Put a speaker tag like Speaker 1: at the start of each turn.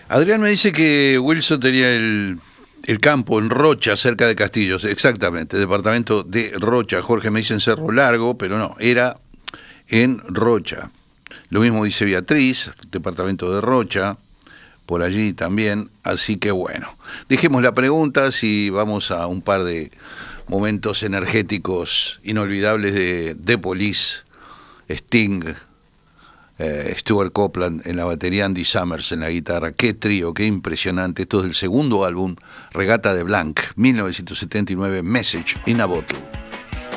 Speaker 1: Adrián me dice que Wilson tenía el campo en Rocha, cerca de Castillos. Exactamente, departamento de Rocha. Jorge me dice en Cerro Largo, pero no, era en Rocha. Lo mismo dice Beatriz, departamento de Rocha, por allí también. Así que bueno, dejemos la pregunta si vamos a un par de momentos energéticos inolvidables de The Police, Sting, Stuart Copeland en la batería, Andy Summers en la guitarra. Qué trío, qué impresionante. Esto es del segundo álbum, Regata de Blanc, 1979, Message in a Bottle.